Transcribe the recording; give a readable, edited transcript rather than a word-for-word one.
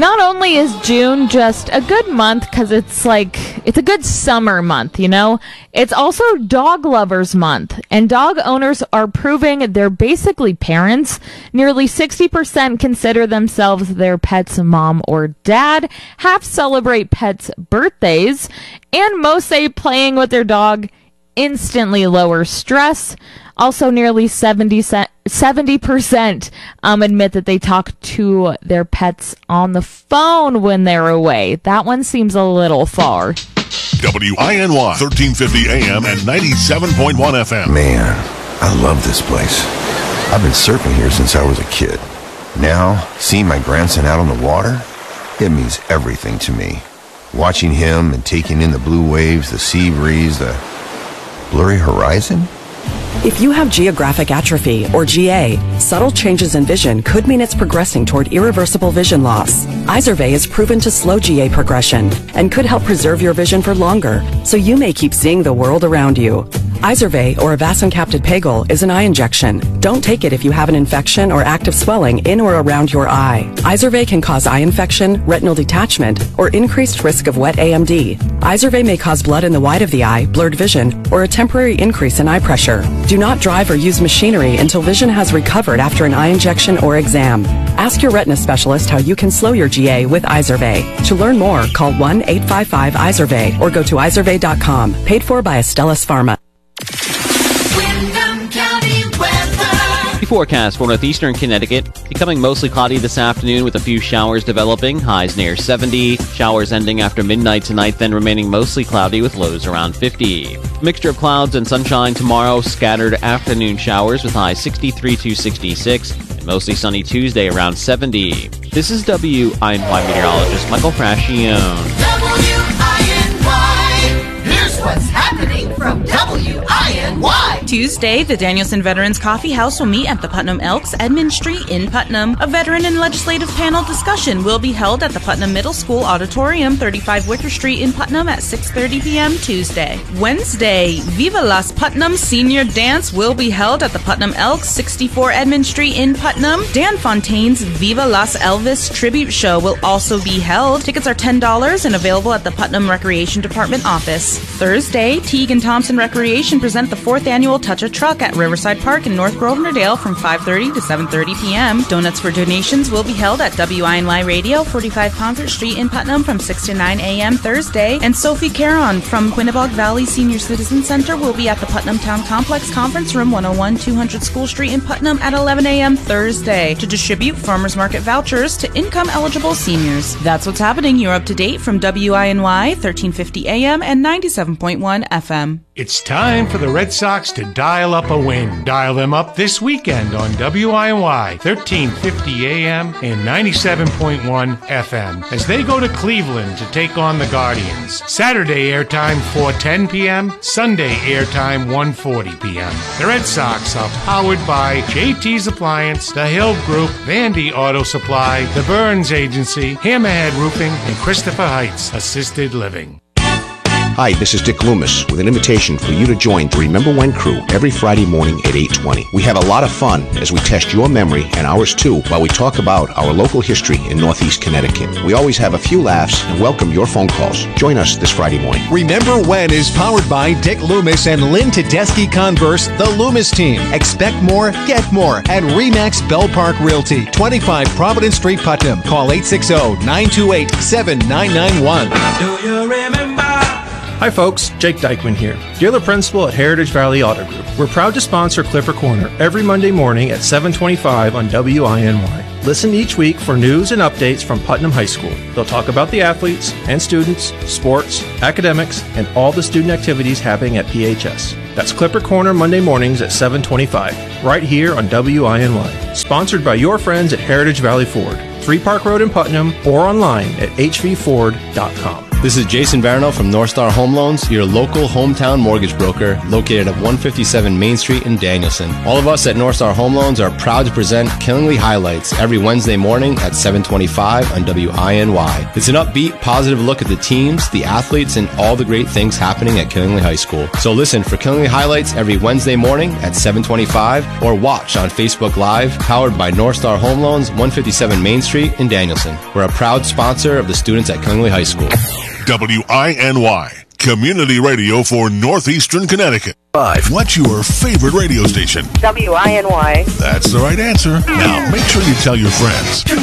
Not only is June just a good month because it's a good summer month, you know, it's also dog lovers month, and dog owners are proving they're basically parents. Nearly 60% consider themselves their pet's mom or dad, half celebrate pets' birthdays, and most say playing with their dog instantly lowers stress. Also, nearly 70% admit that they talk to their pets on the phone when they're away. That one seems a little far. WINY 1350 AM and 97.1 FM. Man, I love this place. I've been surfing here since I was a kid. Now, seeing my grandson out on the water, it means everything to me. Watching him and taking in the blue waves, the sea breeze, the blurry horizon. If you have geographic atrophy, or GA, subtle changes in vision could mean it's progressing toward irreversible vision loss. Izervay is proven to slow GA progression and could help preserve your vision for longer, so you may keep seeing the world around you. Izervay, or avacincaptad pegol, is an eye injection. Don't take it if you have an infection or active swelling in or around your eye. Izervay can cause eye infection, retinal detachment, or increased risk of wet AMD. Izervay may cause blood in the white of the eye, blurred vision, or a temporary increase in eye pressure. Do not drive or use machinery until vision has recovered after an eye injection or exam. Ask your retina specialist how you can slow your GA with Izervay. To learn more, call 1-855-IZERVAY or go to izervay.com. Paid for by Astellas Pharma. Windham County weather. The forecast for northeastern Connecticut, becoming mostly cloudy this afternoon with a few showers developing, highs near 70, showers ending after midnight tonight, then remaining mostly cloudy with lows around 50. Mixture of clouds and sunshine tomorrow, scattered afternoon showers with highs 63 to 66, and mostly sunny Tuesday around 70. This is WINY meteorologist Michael Frascione. WINY. Here's what's happening from WINY. Tuesday, the Danielson Veterans Coffee House will meet at the Putnam Elks, Edmund Street in Putnam. A veteran and legislative panel discussion will be held at the Putnam Middle School Auditorium, 35 Wicker Street in Putnam at 6:30 p.m. Tuesday. Wednesday, Viva Las Putnam Senior Dance will be held at the Putnam Elks, 64 Edmund Street in Putnam. Dan Fontaine's Viva Las Elvis Tribute Show will also be held. Tickets are $10 and available at the Putnam Recreation Department office. Thursday, Teague and Thompson Recreation present the 4th annual Touch a Truck at Riverside Park in North Grosvenor-Dale from 5:30 to 7:30 p.m. Donuts for donations will be held at WINY Radio, 45 Concert Street in Putnam from 6 to 9 a.m. Thursday. And Sophie Caron from Quinebaug Valley Senior Citizen Center will be at the Putnam Town Complex Conference Room, 101 200 School Street in Putnam at 11 a.m. Thursday to distribute farmers market vouchers to income-eligible seniors. That's what's happening. You're up to date from WINY, 1350 AM and 97.1 FM. It's time for the Red Sox to dial up a win. Dial them up this weekend on WINY, 1350 AM and 97.1 FM, as they go to Cleveland to take on the Guardians. Saturday airtime 4:10 p.m., Sunday airtime 1:40 p.m. The Red Sox are powered by JT's Appliance, The Hill Group, Vandy Auto Supply, The Burns Agency, Hammerhead Roofing, and Christopher Heights Assisted Living. Hi, this is Dick Loomis with an invitation for you to join the Remember When crew every Friday morning at 8:20. We have a lot of fun as we test your memory and ours too while we talk about our local history in Northeast Connecticut. We always have a few laughs and welcome your phone calls. Join us this Friday morning. Remember When is powered by Dick Loomis and Lynn Tedeschi Converse, the Loomis team. Expect more, get more at RE/MAX Bell Park Realty, 25 Providence Street, Putnam. Call 860-928-7991. Do you remember? Hi folks, Jake Dykeman here, dealer principal at Heritage Valley Auto Group. We're proud to sponsor Clipper Corner every Monday morning at 7:25 on WINY. Listen each week for news and updates from Putnam High School. They'll talk about the athletes and students, sports, academics, and all the student activities happening at PHS. That's Clipper Corner Monday mornings at 7:25, right here on WINY. Sponsored by your friends at Heritage Valley Ford, 3 Park Road in Putnam, or online at hvford.com. This is Jason Barno from North Star Home Loans, your local hometown mortgage broker located at 157 Main Street in Danielson. All of us at North Star Home Loans are proud to present Killingly Highlights every Wednesday morning at 7:25 on WINY. It's an upbeat, positive look at the teams, the athletes, and all the great things happening at Killingly High School. So listen for Killingly Highlights every Wednesday morning at 7:25 or watch on Facebook Live, powered by North Star Home Loans, 157 Main Street in Danielson. We're a proud sponsor of the students at Killingly High School. WINY, community radio for Northeastern Connecticut. 5. What's your favorite radio station? WINY. That's the right answer. Now, make sure you tell your friends.